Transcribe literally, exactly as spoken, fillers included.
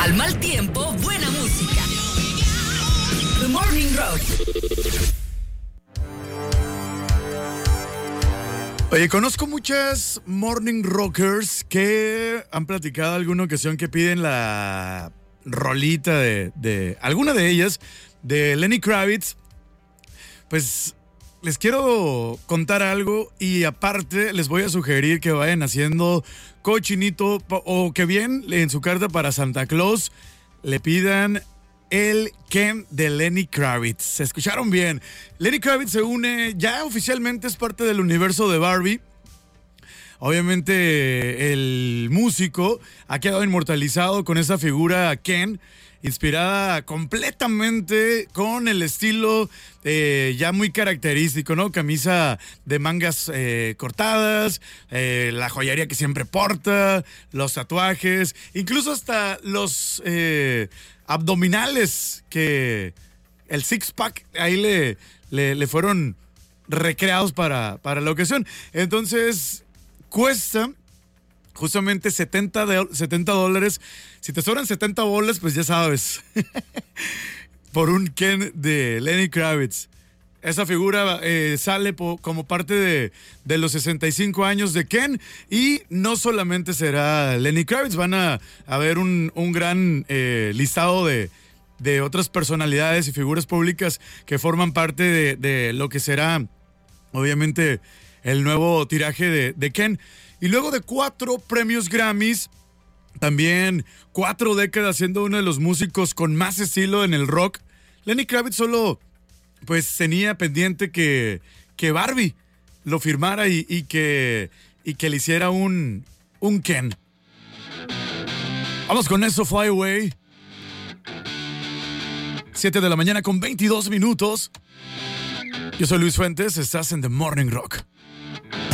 Al mal tiempo, buena música. The Morning Rock. Oye, conozco muchas morning rockers que han platicado alguna ocasión que piden la rolita de, de alguna de ellas, de Lenny Kravitz. Pues les quiero contar algo y aparte les voy a sugerir que vayan haciendo cochinito o que bien en su carta para Santa Claus le pidan el Ken de Lenny Kravitz. ¿Se escucharon bien? Lenny Kravitz se une, ya oficialmente es parte del universo de Barbie. Obviamente el músico ha quedado inmortalizado con esa figura Ken, inspirada completamente con el estilo eh, ya muy característico, ¿no? Camisa de mangas eh, cortadas, eh, la joyería que siempre porta, los tatuajes, incluso hasta los eh, abdominales que el six-pack ahí le, le, le fueron recreados para, para la ocasión. Entonces cuesta justamente setenta dólares. Si te sobran setenta bolas, pues ya sabes. Por un Ken de Lenny Kravitz. Esa figura eh, sale po, como parte de, de los sesenta y cinco años de Ken. Y no solamente será Lenny Kravitz, van a, a ver un, un gran eh, listado de, de otras personalidades y figuras públicas que forman parte de, de lo que será, obviamente, el nuevo tiraje de, de Ken. Y luego de cuatro premios Grammys, también cuatro décadas siendo uno de los músicos con más estilo en el rock, Lenny Kravitz solo pues tenía pendiente que, que Barbie lo firmara y, y, que, y que le hiciera un, un Ken. Vamos con eso, Fly Away. siete de la mañana con veintidós minutos. Yo soy Luis Fuentes, estás en The Morning Rock.